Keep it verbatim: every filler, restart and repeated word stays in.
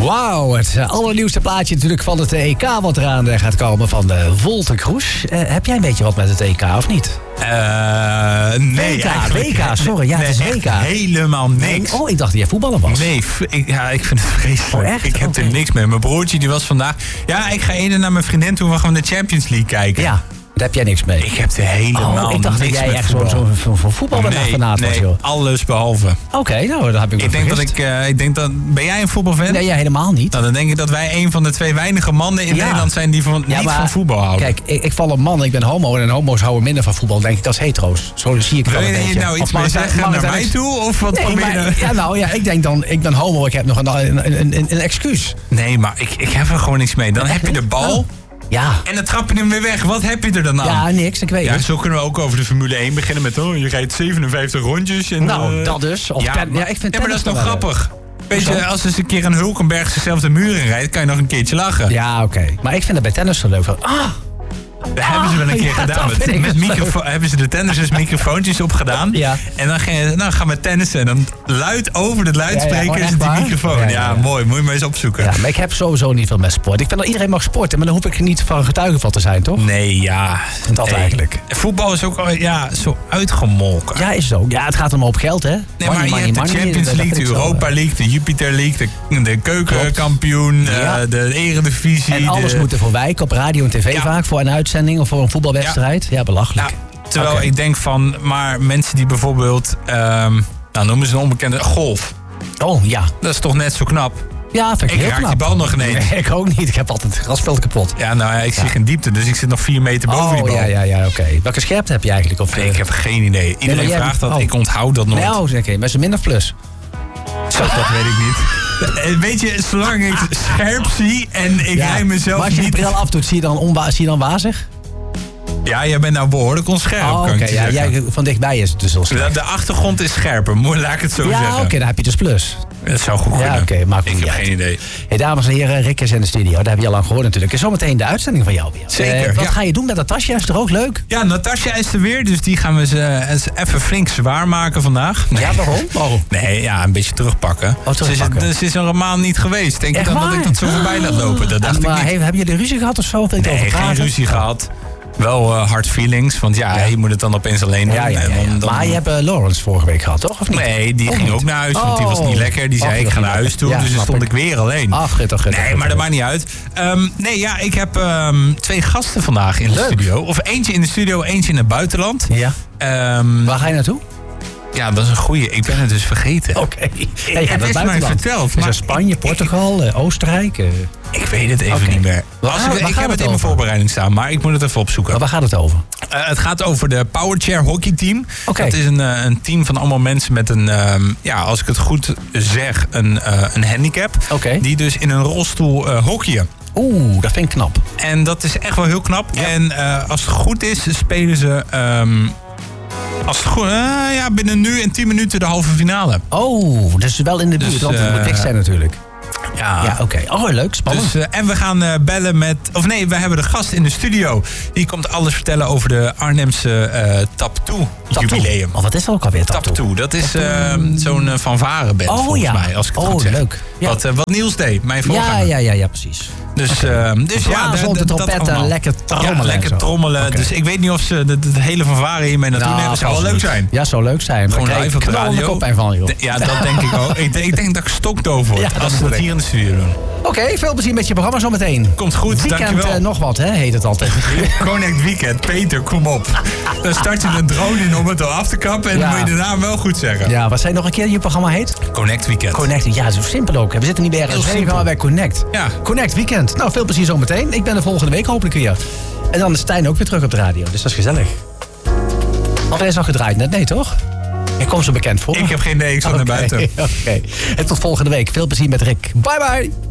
Wauw, het allernieuwste plaatje natuurlijk van het E K wat eraan gaat komen van de Volte Kroes. Uh, heb jij een beetje wat met het E K of niet? Uh, nee, W K, W K, sorry, ja, nee, het is W K. Helemaal niks. Nee, oh, ik dacht dat jij voetballer was. Nee, ik, ja, ik vind het vreselijk. Oh, echt? Ik heb Okay. er niks mee. Mijn broertje die was vandaag... Ja, ik ga eerder naar mijn vriendin toe, we gaan de Champions League kijken. Ja, daar heb jij niks mee. Ik heb er helemaal oh, ik dacht niks dat jij met echt zo'n zo, zo, zo voetballer nee, fanaat was, nee, joh. alles behalve. Oké, okay, nou, dat heb ik wel ik denk dat ik, uh, ik denk dat... Ben jij een voetbalfan? Nee, ja, helemaal niet. Nou, dan denk ik dat wij een van de twee weinige mannen in ja. Nederland zijn die van, ja, niet maar, van voetbal houden. Kijk, ik, ik val een man, ik ben homo en homo's houden minder van voetbal, denk ik, als hetero's. Zo zie ik het wel een beetje. Wil je nou iets meer zeggen naar mij toe? Of wat nee, probeer maar, ja, nou ja, ik denk dan, ik ben homo, ik heb nog een, een, een, een, een excuus. Nee, maar ik, ik heb er gewoon niks mee. Dan heb je de bal... Oh. Ja. En dan trap je hem weer weg. Wat heb je er dan aan? Ja, niks, ik weet ja, het. Zo kunnen we ook over de Formule één beginnen met... Oh, je rijdt zevenenvijftig rondjes. En, nou, uh, dat dus. Of ja, ten, maar, ja, ik vind ja, maar dat is nog wel, grappig. Weet je, als eens een keer een Hulkenberg zichzelf de muur in rijdt... kan je nog een keertje lachen. Ja, oké. Okay. Maar ik vind het bij tennis zo leuk. Ah! Dat ah, hebben ze wel een keer ja, gedaan. Met, met microfo- hebben ze de tennissers microfoontjes opgedaan. Ja. En dan, je, nou, gaan we tennissen. En dan luid over de luidsprekers ja, ja, die microfoon. Ja, ja, ja. ja, mooi. Moet je maar eens opzoeken. Ja, maar ik heb sowieso niet veel met sport. Ik vind dat iedereen mag sporten. Maar dan hoef ik er niet van getuige van te zijn, toch? Nee, ja. Dat nee. eigenlijk. Voetbal is ook ja, zo uitgemolken. Ja, is zo. Ja, het gaat om op geld, hè? Nee, money, maar money, je hebt money, de Champions money, League, de Europa League, de Jupiter League, de, de keukenkampioen, ja. uh, de eredivisie. En alles de... moet er voor wijken op radio en tv ja. vaak. Voor een uitzending of voor een voetbalwedstrijd. Ja, ja belachelijk. Ja, terwijl okay. ik denk van, maar mensen die bijvoorbeeld, um, nou noemen ze een onbekende, golf. Oh, ja. Dat is toch net zo knap? Ja, vind ik, ik heel raak knap. die bal nog ineens. Nee, ik ook niet. Ik heb altijd het grasveld kapot. Ja, nou ja, ik ja. zie geen diepte, dus ik zit nog vier meter boven oh, die bal. ja, ja, ja, oké. Okay. Welke scherpte heb je eigenlijk? Of, nee, ik heb geen idee. Iedereen nee, vraagt dat, oh. ik onthoud dat nooit. Nee, oh, oké. Okay. Maar is het min of plus? Zo, dat weet ik niet. Weet je, zolang ik scherp zie en ik ja. rij mezelf maar als je niet... de bril afdoet, zie je dan, onwa- zie je dan wazig? Ja, jij bent nou behoorlijk onscherp, oh, kan okay, ik je ja, zeggen. jij, van dichtbij is het dus al de, de achtergrond is scherper, laat ik het zo ja, zeggen. Ja, oké, okay, dan heb je dus plus. Dat zou goed kunnen. Ja, oké, okay, maakt ik heb geen idee. Hey, dames en heren, Rick is in de studio. Dat heb je al lang gehoord natuurlijk. En zometeen de uitzending van jou weer. Zeker. Uh, wat ja. ga je doen met Natasja? Is toch ook leuk? Ja, Natasja is er weer. Dus die gaan we ze even flink zwaar maken vandaag. Nee. Ja, waarom? waarom? Nee, ja, een beetje terugpakken. Oh, terugpakken. Ze is, ze is een maand niet geweest. Denk je dan waar? dat ik dat zo voorbij laat lopen? Dat dacht ah, maar ik niet. Heb, heb je de ruzie gehad of zo? Wil nee, geen ruzie gehad. Wel uh, hard feelings, want ja, ja, je moet het dan opeens alleen doen. Ja, ja, ja, ja. Dan, dan... Maar je hebt uh, Lawrence vorige week gehad, toch? Of niet? Nee, die oh, ging niet. ook naar huis, want oh. die was niet lekker. Die zei, oh, ik ga naar huis toe, ja, dus dan stond ik. ik weer alleen. Ach, guttig, guttig, nee, maar dat maakt niet uit. Um, nee, ja, ik heb um, twee gasten vandaag in de Leuk. studio. Of eentje in de studio, eentje in het buitenland. Ja. Um, Waar ga je naartoe? Ja, dat is een goeie. Ik ben het dus vergeten. Oké. Okay. Ja, je hebt het mij verteld. Is er Spanje, Portugal, uh, Oostenrijk? Uh... Ik weet het even okay. niet meer. Waar, Als ik waar ik heb het, het in mijn voorbereiding staan, maar ik moet het even opzoeken. Maar waar gaat het over? Uh, het gaat over de Powerchair hockeyteam. Okay. Dat is een, uh, een team van allemaal mensen met een, um, ja, als ik het goed zeg, een, uh, een handicap. Okay. Die dus in een rolstoel uh, hockeyen. Oeh, dat vind ik knap. En dat is echt wel heel knap. Ja. En uh, als het goed is, spelen ze... Um, Als het goed, uh, ja, binnen nu en tien minuten de halve finale. Oh, dus wel in de buurt, dus, want het uh, moet dik zijn natuurlijk. Ja, ja oké. Okay. Oh, leuk, spannend. Dus, uh, en we gaan uh, bellen met... Of nee, we hebben de gast in de studio. Die komt alles vertellen over de Arnhemse uh, Taptoe-jubileum. Oh, wat is dat ook alweer, Taptoe? Taptoe, dat is uh, zo'n uh, fanfare-band oh, volgens ja. mij, als ik het oh, goed zeg. Leuk. Ja. Wat, uh, wat Niels deed, mijn voorganger. Ja, ja, ja, ja, precies. Dus, okay. uh, dus ja, de, de, de trompetten, lekker trommelen. Ja, lekker trommelen. Okay. Dus ik weet niet of ze de, de, de hele fanfare hiermee naartoe nou, nemen. Dat zou wel leuk zijn. Ja, zou leuk zijn. Gewoon live op de radio. Kop en van, joh. De, ja, dat denk ik ook. Ik, ik denk dat ik stokdoof word ja, als ze dat hier in de studio doen. Oké, okay, veel plezier met je programma zometeen. Komt goed, Weekend, dankjewel. Uh, nog wat, hè, heet het altijd. Connect Weekend, Peter, kom op. Dan start je een drone in om het al af te kappen en ja. dan moet je de naam wel goed zeggen. Ja, wat zei nog een keer je programma heet? Connect Weekend. Connect, ja, zo simpel ook. We zitten niet bij R S V, maar bij Connect. Ja. Connect Weekend. Nou, veel plezier zometeen. Ik ben er volgende week hopelijk weer. En dan is Stijn ook weer terug op de radio, dus dat is gezellig. Of hij is al gedraaid net, nee toch? Ik kom zo bekend voor. Ik heb geen idee, ik zat okay. naar buiten. Oké, okay. En tot volgende week. Veel plezier met Rick. Bye bye.